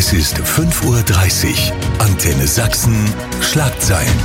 Es ist 5:30 Uhr. Antenne Sachsen, Schlagzeilen.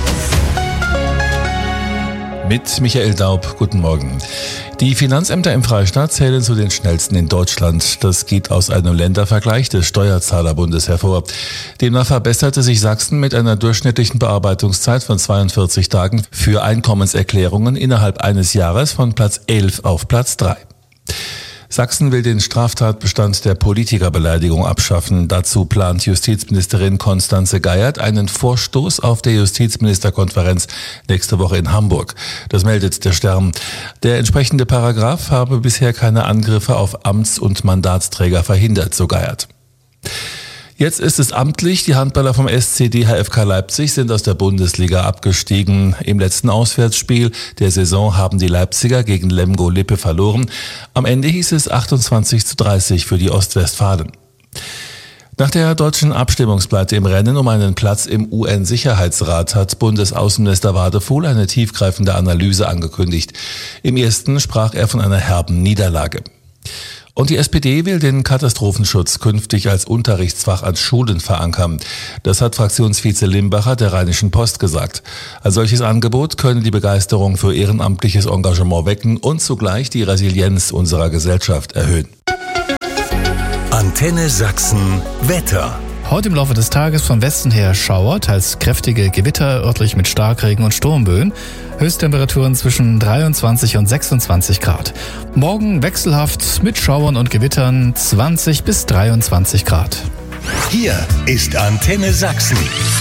Mit Michael Daub, guten Morgen. Die Finanzämter im Freistaat zählen zu den schnellsten in Deutschland. Das geht aus einem Ländervergleich des Steuerzahlerbundes hervor. Demnach verbesserte sich Sachsen mit einer durchschnittlichen Bearbeitungszeit von 42 Tagen für Einkommenserklärungen innerhalb eines Jahres von Platz 11 auf Platz 3. Sachsen will den Straftatbestand der Politikerbeleidigung abschaffen. Dazu plant Justizministerin Constanze Geiert einen Vorstoß auf der Justizministerkonferenz nächste Woche in Hamburg. Das meldet der Stern. Der entsprechende Paragraph habe bisher keine Angriffe auf Amts- und Mandatsträger verhindert, so Geiert. Jetzt ist es amtlich, die Handballer vom SC DHFK Leipzig sind aus der Bundesliga abgestiegen. Im letzten Auswärtsspiel der Saison haben die Leipziger gegen Lemgo Lippe verloren. Am Ende hieß es 28:30 für die Ostwestfalen. Nach der deutschen Abstimmungspleite im Rennen um einen Platz im UN-Sicherheitsrat hat Bundesaußenminister Wadefuhl eine tiefgreifende Analyse angekündigt. Im ersten sprach er von einer herben Niederlage. Und die SPD will den Katastrophenschutz künftig als Unterrichtsfach an Schulen verankern. Das hat Fraktionsvize Limbacher der Rheinischen Post gesagt. Ein solches Angebot könne die Begeisterung für ehrenamtliches Engagement wecken und zugleich die Resilienz unserer Gesellschaft erhöhen. Antenne Sachsen, Wetter. Heute im Laufe des Tages von Westen her Schauer, teils kräftige Gewitter, örtlich mit Starkregen und Sturmböen. Höchsttemperaturen zwischen 23 und 26 Grad. Morgen wechselhaft mit Schauern und Gewittern 20 bis 23 Grad. Hier ist Antenne Sachsen.